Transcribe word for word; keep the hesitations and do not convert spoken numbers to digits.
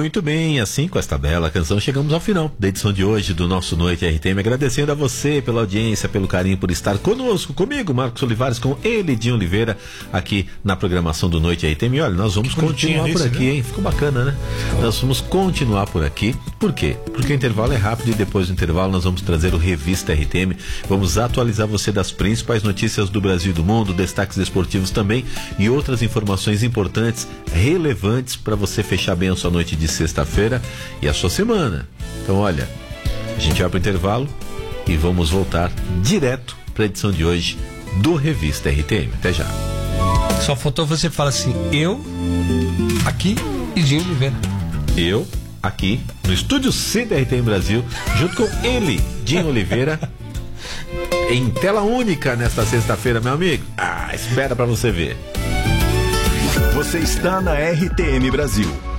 Muito bem, assim com esta bela canção chegamos ao final da edição de hoje do nosso Noite R T M, agradecendo a você pela audiência, pelo carinho, por estar conosco, comigo, Marcos Olivares, com ele, Dinho Oliveira, aqui na programação do Noite R T M. E olha, nós vamos continuar por aqui, hein? Ficou bacana, né? Nós vamos continuar por aqui. Por quê? Porque o intervalo é rápido e depois do intervalo nós vamos trazer o Revista R T M, vamos atualizar você das principais notícias do Brasil e do mundo, destaques esportivos também e outras informações importantes, relevantes para você fechar bem a sua noite de sexta-feira e a sua semana. Então olha, a gente vai para o intervalo e vamos voltar direto para a edição de hoje do Revista R T M. Até já. Só faltou você falar assim, eu aqui e Dinho Oliveira. Eu aqui no Estúdio C da R T M Brasil, junto com ele, Dinho Oliveira, em tela única nesta sexta-feira, meu amigo. Ah, espera para você ver. Você está na R T M Brasil.